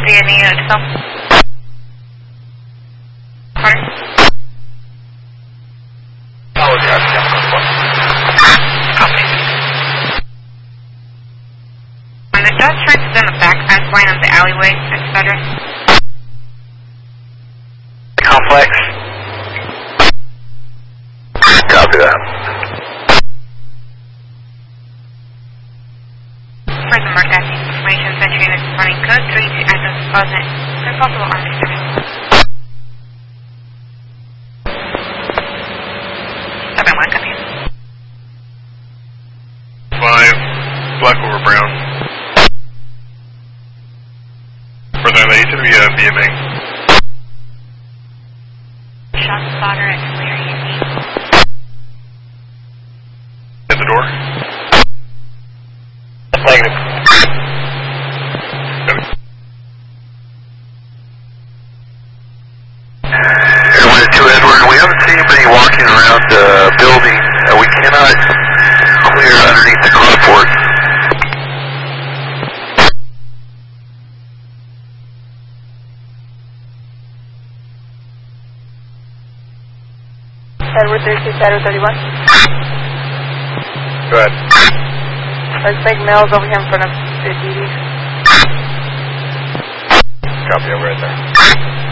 copy, any units still? Corner? Oh, yeah, Copy. When the dust turns is in the back fence line of the alleyway, etc. Complex. Copy that. Furthermore, that information entry in its running code 3 to address deposit for possible armed disturbance. 7-1, copy. 5, black over brown. Further, they should be VMA. Shot spotter at Larry and E. In the door. Negative. Airway 2 Edward, we haven't seen anybody walking around the building. We cannot clear underneath the carport. Edward 36, Edward 31. Go ahead. Suspect males over here in front of the DD. Copy, I'm right there.